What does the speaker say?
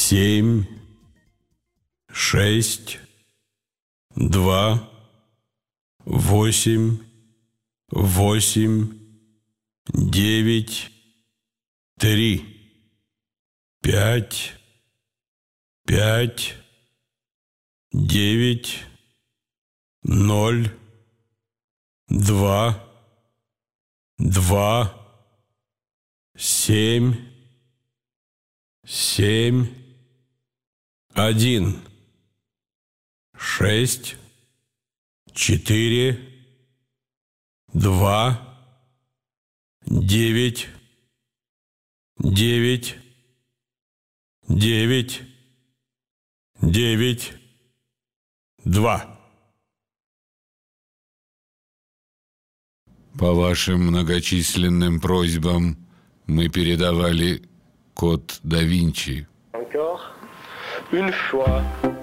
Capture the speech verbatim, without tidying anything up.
семь, шесть, два, восемь, восемь, девять, три, пять, пять, девять, ноль, два, два, семь, семь, один, шесть, четыре, два, девять, девять, девять, девять, два. По вашим многочисленным просьбам мы передавали код да Винчи. Encore une fois.